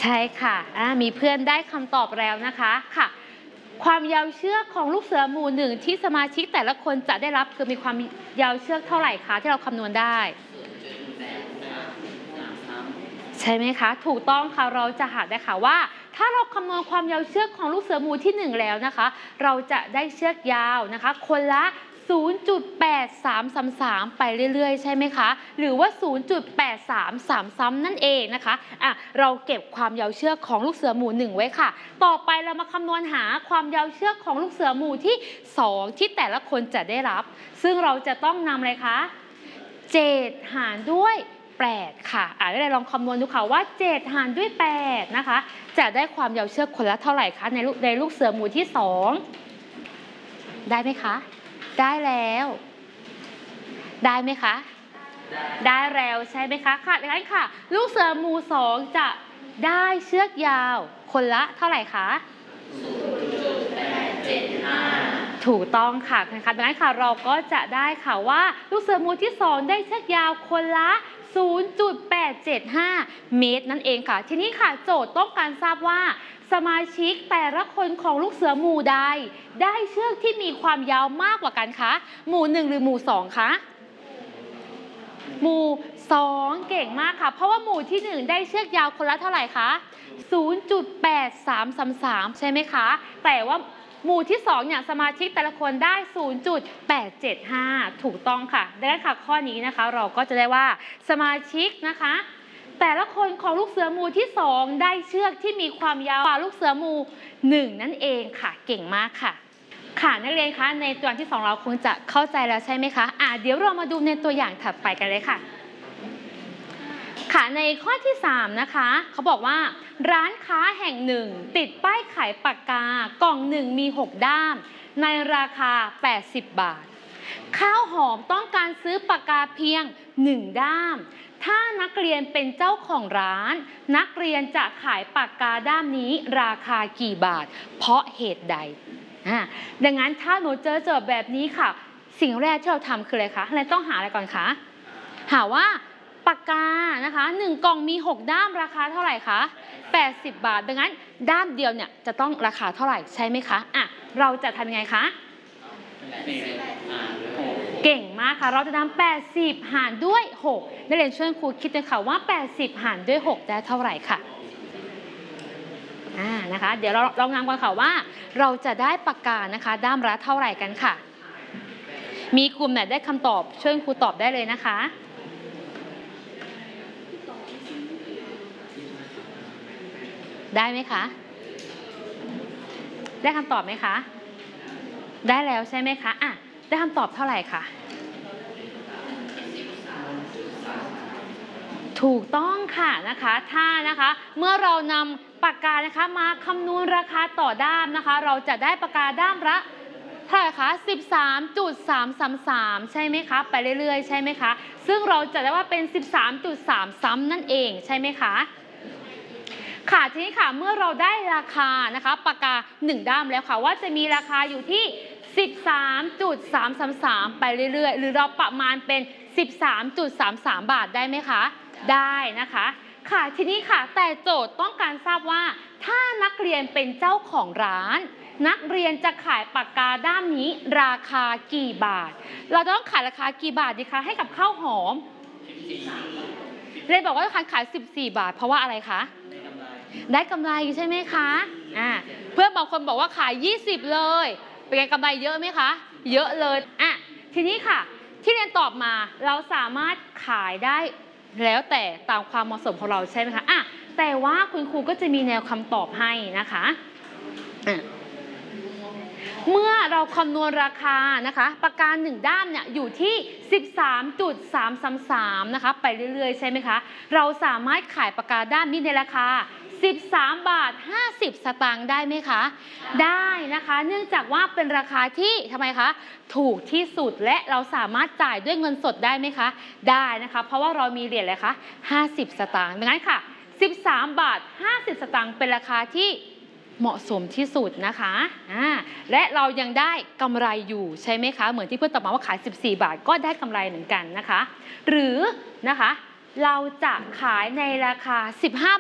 ใช่ค่ะมีเพื่อนได้คำตอบแล้วนะคะค่ะความยาวเชือกของลูกเสือหมู่หนึ่งที่สมาชิกแต่ละคนจะได้รับคือมีความยาวเชือกเท่าไหร่คะที่เราคำนวณได้ใช่ไหมคะถูกต้องค่ะเราจะหาได้ค่ะว่าถ้าเราคำนวณความยาวเชือกของลูกเสือหมู่ที่1แล้วนะคะเราจะได้เชือกยาวนะคะคนละ 0.8333 ไปเรื่อยๆใช่ไหมคะหรือว่า 0.833 ซ้ำนั่นเองนะคะเราเก็บความยาวเชือกของลูกเสือหมู่1ไว้ค่ะต่อไปเรามาคำนวณหาความยาวเชือกของลูกเสือหมู่ที่2ที่แต่ละคนจะได้รับซึ่งเราจะต้องนำอะไรคะ7หารด้วย8ค่ะได้ลองคำนวณดูค่ะว่า7หารด้วย8นะคะจะได้ความยาวเชือกคนละเท่าไหร่คะในลูกเสือหมู่ที่2ได้ไหมคะได้แล้วได้ไหมคะได้แล้วใช่ไหมคะค่ะดังนั้นค่ะลูกเสือหมู่2จะได้เชือกยาวคนละเท่าไหร่คะ 0.875 ถูกต้องค่ะดังนั้นค่ะเราก็จะได้ค่ะว่าลูกเสือหมู่ที่2ได้เชือกยาวคนละ 0.875 เมตรนั่นเองค่ะทีนี้ค่ะโจทย์ต้องการทราบว่าสมาชิกแต่ละคนของลูกเสือหมู่ใดได้เชือกที่มีความยาวมากกว่ากันคะหมู่1หรือหมู่2คะหมู่2เก่งมากค่ะเพราะว่าหมู่ที่1ได้เชือกยาวคนละเท่าไหร่คะ 0.8333 ใช่ไหมคะแต่ว่าหมู่ที่2เนี่ยสมาชิกแต่ละคนได้ 0.875 ถูกต้องค่ะดังนั้นค่ะข้อนี้นะคะเราก็จะได้ว่าสมาชิกนะคะแต่ละคนของลูกเสือหมู่ที่2ได้เชือกที่มีความยาวกว่าลูกเสือหมู่1นั่นเองค่ะเก่งมากค่ะค่ะนักเรียนคะในตัวอย่างที่2เราคงจะเข้าใจแล้วใช่ไหมคะเดี๋ยวเรามาดูในตัวอย่างถัดไปกันเลยค่ะค่ะในข้อที่3นะคะเขาบอกว่าร้านค้าแห่งหนึ่งติดป้ายขายปากกากล่องหนึ่งมี6ด้ามในราคา80 บาทข้าวหอมต้องการซื้อปากกาเพียง1ด้ามถ้านักเรียนเป็นเจ้าของร้านนักเรียนจะขายปากกาด้ามนี้ราคากี่บาทเพราะเหตุใดดังนั้นถ้าหนูเจอโจทย์แบบนี้ค่ะสิ่งแรกที่เราทำคืออะไรคะเราต้องหาอะไรก่อนคะหาว่าปากกานะคะ1กล่องมี6ด้ามราคาเท่าไหร่คะ80 บาทดังนั้นด้ามเดียวเนี่ยจะต้องราคาเท่าไหร่ใช่ไหมคะเราจะทำยังไงคะเก่งมากค่ะเราจะทำ80หารด้วย6นักเรียนช่วยครูคิดเลยค่ะว่า80หารด้วย6ได้เท่าไหร่ค่ะนะคะเดี๋ยวเราลองงานกันค่ะว่าเราจะได้ปากกานะคะด้ามละเท่าไหร่กันค่ะมีกลุ่มไหนได้คำตอบช่วยครูตอบได้เลยนะคะได้ไหมคะได้คำตอบไหมคะได้แล้วใช่ไหมคะได้คำตอบเท่าไหร่คะถูกต้องค่ะนะคะถ้านะคะเมื่อเรานำปากกานะคะมาคำนวณราคาต่อด้ามนะคะเราจะได้ปากกาด้ามละเท่าไหร่คะ 13.333 ใช่ไหมคะไปเรื่อยๆใช่ไหมคะซึ่งเราจะได้ว่าเป็น 13.3 ซ้ำนั่นเองใช่ไหมคะค่ะทีนี้ค่ะเมื่อเราได้ราคานะคะปากกา1ด้ามแล้วค่ะว่าจะมีราคาอยู่ที่ 13.333 ไปเรื่อยๆหรือเราประมาณเป็น 13.33 บาทได้ไหมคะได้นะคะค่ะทีนี้ค่ะแต่โจทย์ต้องการทราบว่าถ้านักเรียนเป็นเจ้าของร้านนักเรียนจะขายปากกาด้ามนี้ราคากี่บาทเราจะต้องขายราคากี่บาทดีคะให้กับข้าวหอมเลยบอกว่าขาย14 บาทเพราะว่าอะไรคะได้กำไรใช่ไหมคะเพื่อนบางคนบอกว่าขาย20เลยเป็นไงกำไรเยอะไหมคะเยอะเลยทีนี้ค่ะที่เรียนตอบมาเราสามารถขายได้แล้วแต่ตามความเหมาะสมของเราใช่ไหมคะแต่ว่าคุณครูก็จะมีแนวคำตอบให้นะคะเมื่อเราคำนวณราคานะคะปากกา1ด้ามเนี่ยอยู่ที่ 13.333 นะคะไปเรื่อยๆใช่ไหมคะเราสามารถขายปากกาด้ามนี้ในราคา13 บาท 50 สตางค์ได้ไหมคะได้นะคะเนื่องจากว่าเป็นราคาที่ทำไมคะถูกที่สุดและเราสามารถจ่ายด้วยเงินสดได้ไหมคะได้นะคะเพราะว่าเรามีเหรียญอะไรคะ50 สตางค์ดังนั้นค่ะ13 บาท 50 สตางค์เป็นราคาที่เหมาะสมที่สุดนะคะและเรายังได้กำไรอยู่ใช่ไหมคะเหมือนที่เพื่อนตอบมาว่าขาย14 บาทก็ได้กำไรเหมือนกันนะคะหรือนะคะเราจะขายในราคา15